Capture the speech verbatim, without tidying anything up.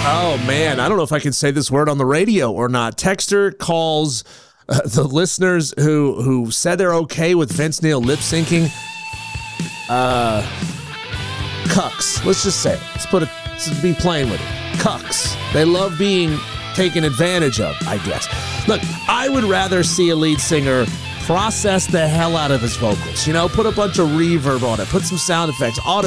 Oh, man, I don't know if I can say this word on the radio or not. Texter calls uh, the listeners who who said they're okay with Vince Neil lip syncing uh, cucks. Let's just say it. Let's put it, let's be plain with it. Cucks. They love being taken advantage of, I guess. Look, I would rather see a lead singer process the hell out of his vocals. You know, put a bunch of reverb on it, put some sound effects, auto